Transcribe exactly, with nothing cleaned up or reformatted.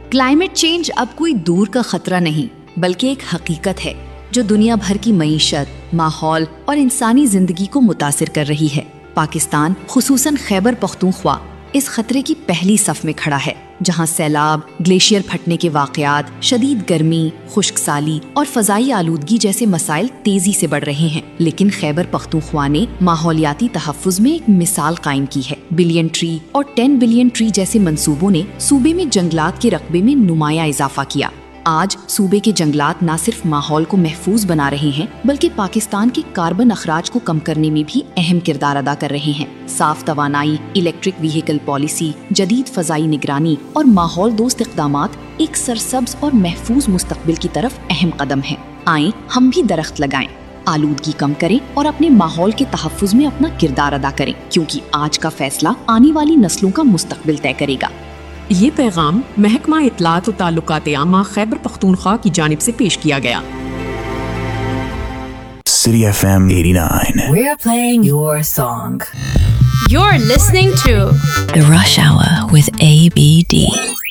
Climate change اب کوئی دور کا خطرہ نہیں بلکہ ایک حقیقت ہے جو دنیا بھر کی معیشت، ماحول اور انسانی زندگی کو متاثر کر رہی ہے۔ پاکستان خصوصاً خیبر پختونخوا اس خطرے کی پہلی صف میں کھڑا ہے، جہاں سیلاب، گلیشیئر پھٹنے کے واقعات، شدید گرمی، خشک سالی اور فضائی آلودگی جیسے مسائل تیزی سے بڑھ رہے ہیں۔ لیکن خیبر پختونخوا نے ماحولیاتی تحفظ میں ایک مثال قائم کی ہے۔ بلین ٹری اور ٹین بلین ٹری جیسے منصوبوں نے صوبے میں جنگلات کے رقبے میں نمایاں اضافہ کیا۔ آج صوبے کے جنگلات نہ صرف ماحول کو محفوظ بنا رہے ہیں بلکہ پاکستان کے کاربن اخراج کو کم کرنے میں بھی اہم کردار ادا کر رہے ہیں۔ صاف توانائی، الیکٹرک وہیکل پالیسی، جدید فضائی نگرانی اور ماحول دوست اقدامات ایک سرسبز اور محفوظ مستقبل کی طرف اہم قدم ہیں۔ آئیں ہم بھی درخت لگائیں، آلودگی کم کریں اور اپنے ماحول کے تحفظ میں اپنا کردار ادا کریں، کیونکہ آج کا فیصلہ آنے والی نسلوں کا مستقبل طے کرے گا۔ یہ پیغام محکمہ اطلاعات و تعلقات عامہ خیبر پختونخوا کی جانب سے پیش کیا گیا۔ City F M eighty nine. We're playing your song. You're listening to The Rush Hour with A B D.